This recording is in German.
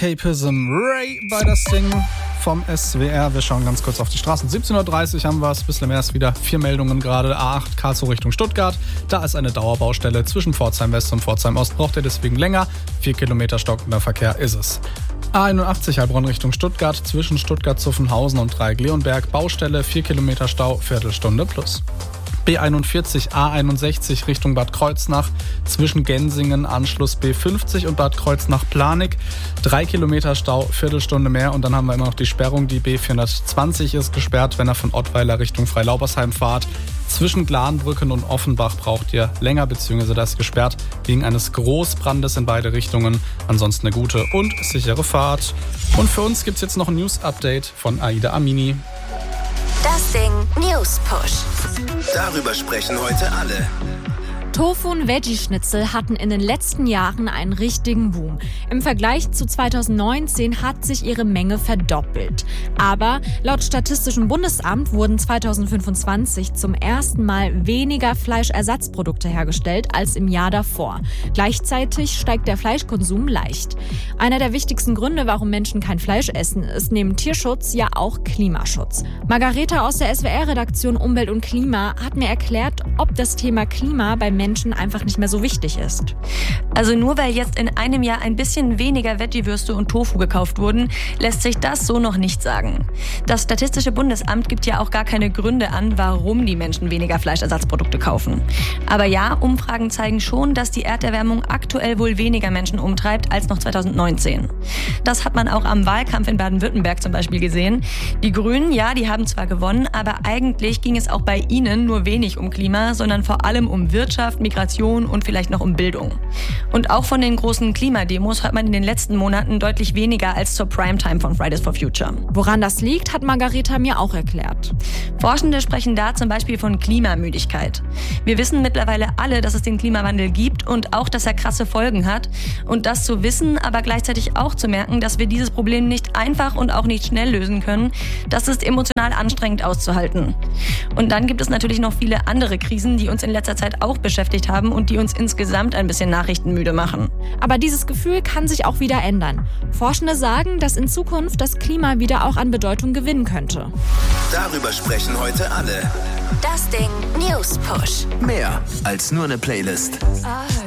Escapism Ray bei das Ding vom SWR. Wir schauen ganz kurz auf die Straßen. 17.30 Uhr haben wir es. Bisschen mehr ist wieder 4 Meldungen gerade. A8 Karlsruhe Richtung Stuttgart. Da ist eine Dauerbaustelle zwischen Pforzheim West und Pforzheim Ost. Braucht ihr deswegen länger. 4 Kilometer stockender Verkehr ist es. A81 Heilbronn Richtung Stuttgart. Zwischen Stuttgart-Zuffenhausen und Dreieck-Leonberg. Baustelle 4 Kilometer Stau, Viertelstunde plus. B41 A61 Richtung Bad Kreuznach, zwischen Gensingen, Anschluss B50 und Bad Kreuznach-Planig. 3 Kilometer Stau, Viertelstunde mehr. Und dann haben wir immer noch die Sperrung. Die B420 ist gesperrt, wenn ihr von Ottweiler Richtung Freilaubersheim fahrt. Zwischen Glanbrücken und Offenbach braucht ihr länger, beziehungsweise das ist gesperrt wegen eines Großbrandes in beide Richtungen. Ansonsten eine gute und sichere Fahrt. Und für uns gibt's jetzt noch ein News-Update von Aida Amini. Das Ding News Push. Darüber sprechen heute alle. Tofu und Veggie-Schnitzel hatten in den letzten Jahren einen richtigen Boom. Im Vergleich zu 2019 hat sich ihre Menge verdoppelt. Aber laut Statistischem Bundesamt wurden 2025 zum ersten Mal weniger Fleischersatzprodukte hergestellt als im Jahr davor. Gleichzeitig steigt der Fleischkonsum leicht. Einer der wichtigsten Gründe, warum Menschen kein Fleisch essen, ist neben Tierschutz ja auch Klimaschutz. Margareta aus der SWR-Redaktion Umwelt und Klima hat mir erklärt, ob das Thema Klima bei Menschen einfach nicht mehr so wichtig ist. Also nur weil jetzt in einem Jahr ein bisschen weniger Veggie-Würste und Tofu gekauft wurden, lässt sich das so noch nicht sagen. Das Statistische Bundesamt gibt ja auch gar keine Gründe an, warum die Menschen weniger Fleischersatzprodukte kaufen. Aber ja, Umfragen zeigen schon, dass die Erderwärmung aktuell wohl weniger Menschen umtreibt als noch 2019. Das hat man auch am Wahlkampf in Baden-Württemberg zum Beispiel gesehen. Die Grünen, ja, die haben zwar gewonnen, aber eigentlich ging es auch bei ihnen nur wenig um Klima, sondern vor allem um Wirtschaft, Migration und vielleicht noch um Bildung. Und auch von den großen Klimademos hört man in den letzten Monaten deutlich weniger als zur Primetime von Fridays for Future. Woran das liegt, hat Margareta mir auch erklärt. Forschende sprechen da zum Beispiel von Klimamüdigkeit. Wir wissen mittlerweile alle, dass es den Klimawandel gibt und auch, dass er krasse Folgen hat. Und das zu wissen, aber gleichzeitig auch zu merken, dass wir dieses Problem nicht einfach und auch nicht schnell lösen können, das ist emotional anstrengend auszuhalten. Und dann gibt es natürlich noch viele andere Krisen, die uns in letzter Zeit auch beschäftigt haben und die uns insgesamt ein bisschen nachrichtenmüde machen. Aber dieses Gefühl kann sich auch wieder ändern. Forschende sagen, dass in Zukunft das Klima wieder auch an Bedeutung gewinnen könnte. Darüber sprechen heute alle. Das Ding News Push. Mehr als nur eine Playlist.